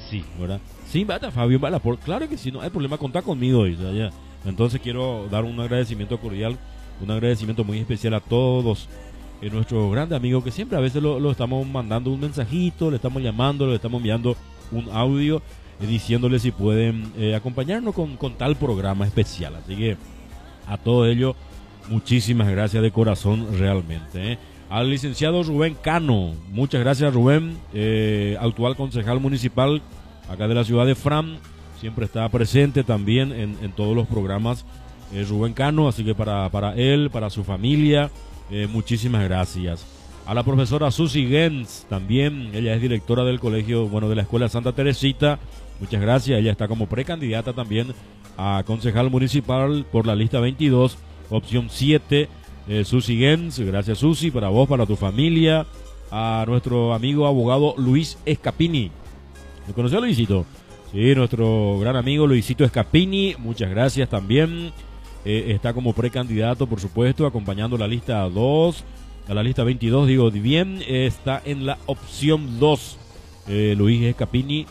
sí, ¿verdad? Sí, vaya Fabio, vaya, claro que sí, no hay problema, contá conmigo, dice allá. Entonces quiero dar un agradecimiento cordial, un agradecimiento muy especial a todos nuestros grandes amigos que siempre a veces lo estamos mandando un mensajito, le estamos llamando, le estamos enviando un audio diciéndole si pueden acompañarnos con tal programa especial. Así que a todo ello, muchísimas gracias de corazón realmente. Al licenciado Rubén Cano, muchas gracias Rubén, actual concejal municipal acá de la ciudad de Fram, siempre está presente también en todos los programas Rubén Cano, así que para él, para su familia, muchísimas gracias. A la profesora Susi Gens, también, ella es directora del colegio, bueno, de la Escuela Santa Teresita, muchas gracias, ella está como precandidata también a concejal municipal por la lista 22, opción 7, Susi Gens, gracias Susi, para vos, para tu familia. A nuestro amigo abogado Luis Escapini, ¿lo conoció Luisito? Sí, nuestro gran amigo Luisito Escapini, muchas gracias también. Está como precandidato, por supuesto, acompañando la lista 2, a la lista 22, digo bien, está en la opción 2, Luis Escapini,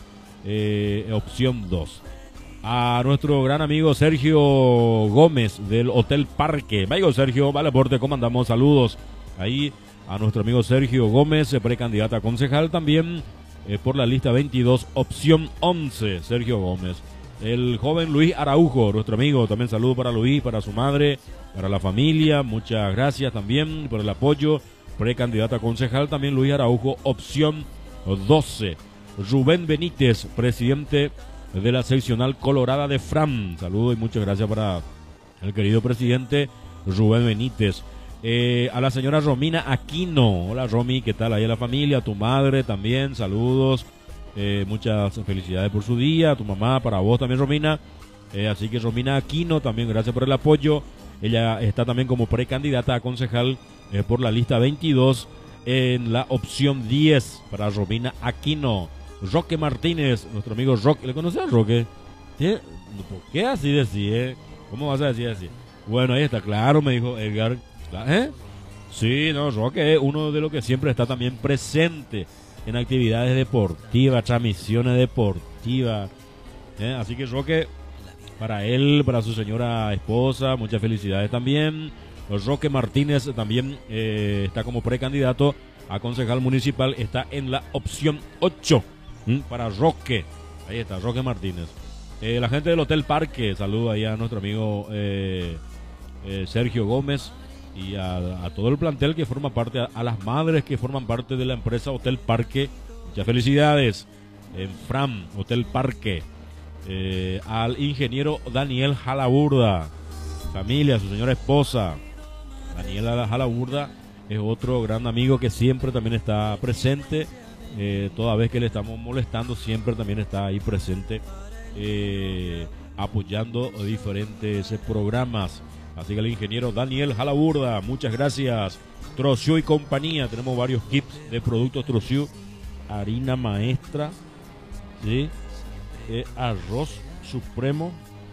opción 2. A nuestro gran amigo Sergio Gómez del Hotel Parque. Vaya Sergio, vale aporte, ¿cómo andamos? Saludos ahí a nuestro amigo Sergio Gómez, precandidata a concejal también por la lista 22, opción 11, Sergio Gómez. El joven Luis Araujo, nuestro amigo, también saludo para Luis, para su madre, para la familia, muchas gracias también por el apoyo, precandidata a concejal también Luis Araujo, opción 12. Rubén Benítez, presidente de la seccional colorada de Fram, saludo y muchas gracias para el querido presidente Rubén Benítez. A la señora Romina Aquino, hola Romy, ¿qué tal ahí a la familia? A tu madre también, saludos. Muchas felicidades por su día, a tu mamá, para vos también Romina, así que Romina Aquino también gracias por el apoyo. Ella está también como precandidata a concejal por la lista 22 en la opción 10 para Romina Aquino. Roque Martínez, nuestro amigo Roque, ¿le conoces a Roque? ¿Por qué así decís? ¿Cómo vas a decir así? Bueno, ahí está, claro, me dijo Edgar. Sí, no, Roque es uno de los que siempre está también presente en actividades deportivas, transmisiones deportivas. Así que Roque, para él, para su señora esposa, muchas felicidades también. Roque Martínez también está como precandidato a concejal municipal, está en la opción 8 para Roque. Ahí está, Roque Martínez. La gente del Hotel Parque, saludo ahí a nuestro amigo Sergio Gómez y a todo el plantel que forma parte, a las madres que forman parte de la empresa Hotel Parque, muchas felicidades en Fram, Hotel Parque. Al ingeniero Daniel Jalaburda, familia, su señora esposa, Daniela Jalaburda es otro gran amigo que siempre también está presente, toda vez que le estamos molestando siempre también está ahí presente, apoyando diferentes programas. Así que el ingeniero Daniel Jalaburda, muchas gracias. Trociú y compañía, tenemos varios kits de productos Trociú, harina maestra, ¿sí? Arroz suprema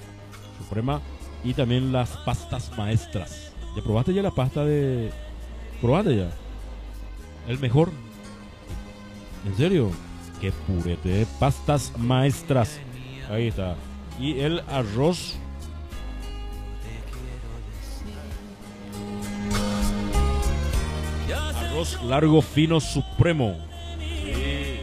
y también las pastas maestras. ¿Ya probaste ya la pasta de...? ¿Probaste ya? El mejor. ¿En serio? Qué purete, pastas maestras. Ahí está. Y el arroz largo fino supremo. Sí.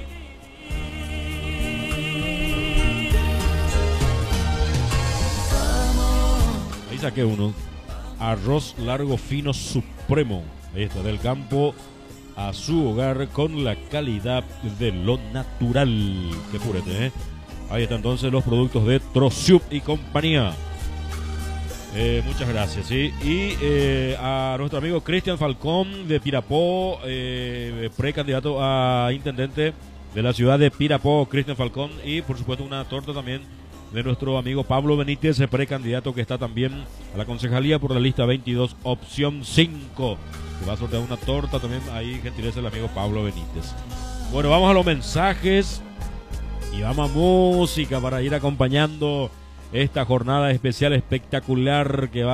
Ahí saqué uno. Arroz largo fino supremo. Ahí está, del campo a su hogar con la calidad de lo natural. Qué purete, Ahí está entonces los productos de Trociú y compañía. Muchas gracias, ¿sí? Y a nuestro amigo Cristian Falcón de Pirapó, precandidato a intendente de la ciudad de Pirapó, Cristian Falcón, y por supuesto una torta también de nuestro amigo Pablo Benítez, precandidato que está también a la concejalía por la lista 22, opción 5. Se va a sortear una torta también, ahí gentileza el amigo Pablo Benítez. Bueno, vamos a los mensajes y vamos a música para ir acompañando esta jornada especial espectacular que va